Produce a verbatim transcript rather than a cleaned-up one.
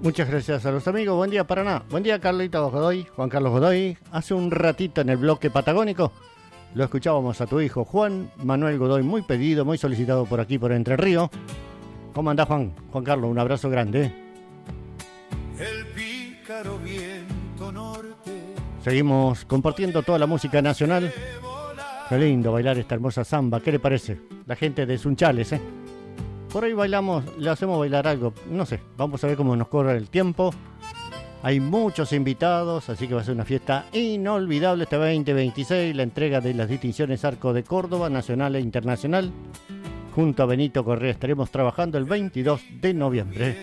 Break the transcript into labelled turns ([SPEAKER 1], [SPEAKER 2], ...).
[SPEAKER 1] Muchas gracias a los amigos. Buen día, Paraná. Buen día, Carlito Godoy, Juan Carlos Godoy. Hace un ratito en el bloque patagónico lo escuchábamos a tu hijo Juan Manuel Godoy, muy pedido, muy solicitado por aquí, por Entre Ríos. ¿Cómo andás, Juan? Juan Carlos, un abrazo grande.
[SPEAKER 2] El pícaro viento norte.
[SPEAKER 1] Seguimos compartiendo toda la música nacional. Qué lindo bailar esta hermosa samba. ¿Qué le parece? La gente de Sunchales, ¿eh? Por ahí bailamos, le hacemos bailar algo, no sé, vamos a ver cómo nos corre el tiempo. Hay muchos invitados, así que va a ser una fiesta inolvidable este veinte veintiséis, la entrega de las distinciones Arco de Córdoba, nacional e internacional. Junto a Benito Correa estaremos trabajando el veintidós de noviembre.